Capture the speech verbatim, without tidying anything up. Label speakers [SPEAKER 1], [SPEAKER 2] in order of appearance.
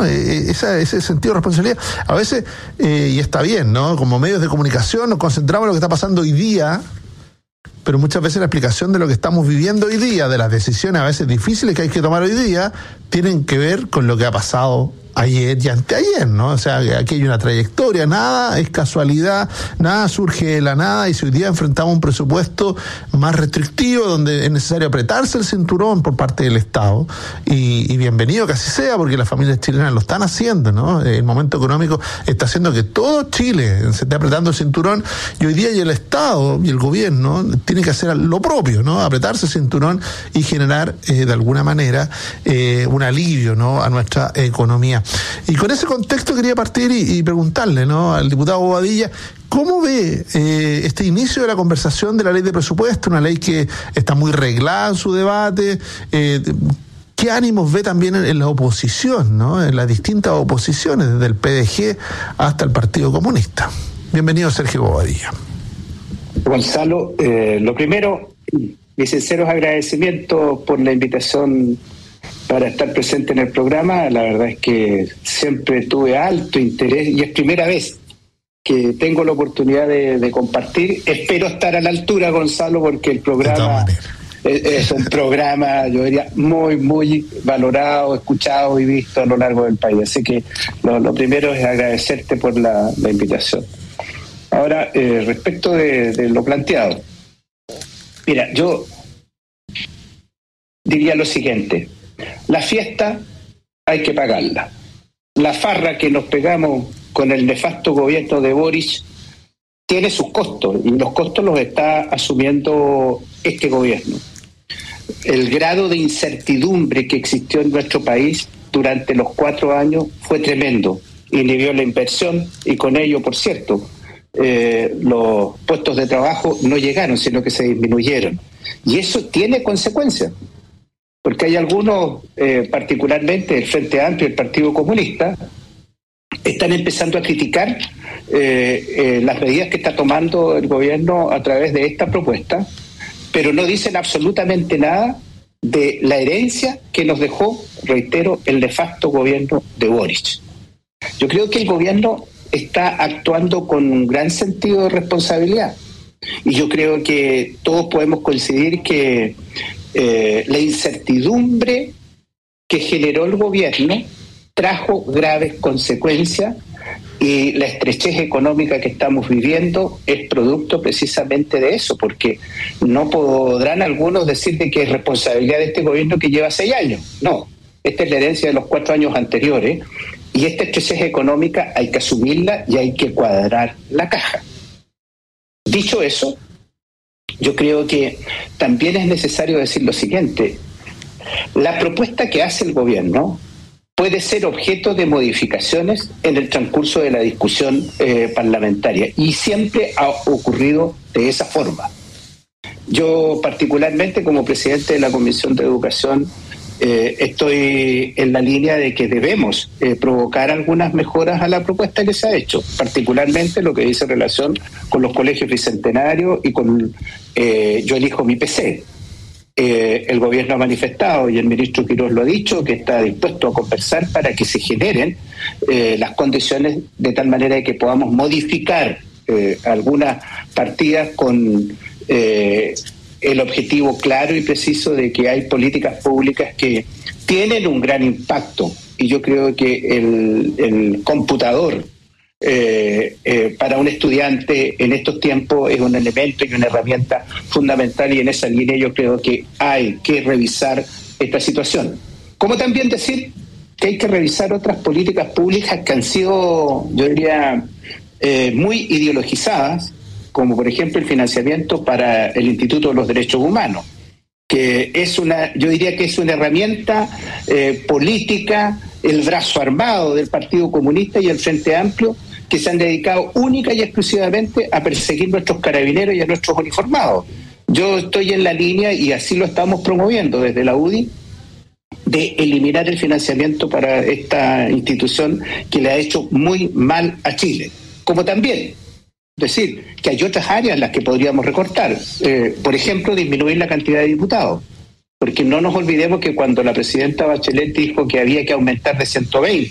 [SPEAKER 1] ¿no? Eh, esa, ese sentido de responsabilidad. A veces, eh, y está bien, ¿no? Como medios de comunicación nos concentramos en lo que está pasando hoy día, pero muchas veces la explicación de lo que estamos viviendo hoy día, de las decisiones a veces difíciles que hay que tomar hoy día, tienen que ver con lo que ha pasado ayer y anteayer, ¿no? O sea, aquí hay una trayectoria, nada es casualidad, nada surge de la nada, y si hoy día enfrentamos un presupuesto más restrictivo, donde es necesario apretarse el cinturón por parte del Estado, y, y bienvenido que así sea, porque las familias chilenas lo están haciendo, ¿no? El momento económico está haciendo que todo Chile se esté apretando el cinturón, y hoy día y el Estado y el gobierno tienen que hacer lo propio, ¿no? Apretarse el cinturón y generar, eh, de alguna manera, eh, un alivio, ¿no?, a nuestra economía. Y con ese contexto quería partir y, y preguntarle, ¿no?, al diputado Bobadilla, ¿cómo ve eh, este inicio de la conversación de la ley de presupuesto, una ley que está muy reglada en su debate? Eh, ¿Qué ánimos ve también en, en la oposición, ¿no?, en las distintas oposiciones, desde el P D G hasta el Partido Comunista? Bienvenido, Sergio Bobadilla.
[SPEAKER 2] Gonzalo, eh, lo primero, mis sinceros agradecimientos por la invitación para estar presente en el programa. La verdad es que siempre tuve alto interés y es primera vez que tengo la oportunidad de, de compartir. Espero estar a la altura, Gonzalo, porque el programa es, es un programa, yo diría, muy, muy valorado, escuchado y visto a lo largo del país. Así que lo, lo primero es agradecerte por la, la invitación. Ahora, eh, respecto de, de lo planteado, mira, yo diría lo siguiente: la fiesta hay que pagarla. La farra que nos pegamos con el nefasto gobierno de Boric tiene sus costos, y los costos los está asumiendo este gobierno. El grado de incertidumbre que existió en nuestro país durante los cuatro años fue tremendo. Inhibió la inversión y con ello, por cierto, eh, los puestos de trabajo no llegaron, sino que se disminuyeron. Y eso tiene consecuencias. Porque hay algunos, eh, particularmente el Frente Amplio y el Partido Comunista, están empezando a criticar eh, eh, las medidas que está tomando el gobierno a través de esta propuesta, pero no dicen absolutamente nada de la herencia que nos dejó, reitero, el nefasto gobierno de Boric. Yo creo que el gobierno está actuando con un gran sentido de responsabilidad, y yo creo que todos podemos coincidir que Eh, la incertidumbre que generó el gobierno trajo graves consecuencias, y la estrechez económica que estamos viviendo es producto precisamente de eso, porque no podrán algunos decir de que es responsabilidad de este gobierno que lleva seis años. No, esta es la herencia de los cuatro años anteriores, y esta estrechez económica hay que asumirla y hay que cuadrar la caja. Dicho eso, yo creo que también es necesario decir lo siguiente: la propuesta que hace el gobierno puede ser objeto de modificaciones en el transcurso de la discusión eh, parlamentaria, y siempre ha ocurrido de esa forma. Yo particularmente, como presidente de la Comisión de Educación, eh, estoy en la línea de que debemos eh, provocar algunas mejoras a la propuesta que se ha hecho, particularmente lo que dice en relación con los colegios bicentenarios y con eh, Yo Elijo Mi P C. Eh, el gobierno ha manifestado, y el ministro Quiroz lo ha dicho, que está dispuesto a conversar para que se generen eh, las condiciones de tal manera de que podamos modificar eh, algunas partidas con eh, el objetivo claro y preciso de que hay políticas públicas que tienen un gran impacto, y yo creo que el, el computador eh, eh, para un estudiante en estos tiempos es un elemento y una herramienta fundamental, y en esa línea yo creo que hay que revisar esta situación. Como también decir que hay que revisar otras políticas públicas que han sido, yo diría, eh, muy ideologizadas, como por ejemplo el financiamiento para el Instituto de los Derechos Humanos, que es una, yo diría que es una herramienta eh, política, el brazo armado del Partido Comunista y el Frente Amplio, que se han dedicado única y exclusivamente a perseguir nuestros carabineros y a nuestros uniformados. Yo estoy en la línea, y así lo estamos promoviendo desde la U D I, de eliminar el financiamiento para esta institución que le ha hecho muy mal a Chile. Como también decir que hay otras áreas en las que podríamos recortar. Eh, por ejemplo, disminuir la cantidad de diputados. Porque no nos olvidemos que cuando la presidenta Bachelet dijo que había que aumentar de ciento veinte